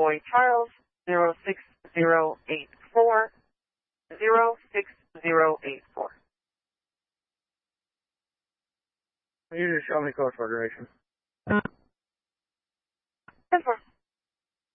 Boy Charles 06084 06084. You just show me code for duration. 10-4.